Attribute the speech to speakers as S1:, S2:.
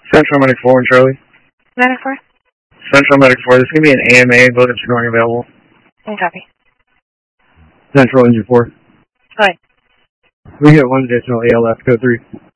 S1: Central Medic 4 and Charlie.
S2: Medic 4?
S1: Central Medic 4, this is going to be an AMA, both are scoring available.
S2: Copy.
S1: Central Engine 4.
S2: Go ahead.
S1: We get one additional ALF, code 3.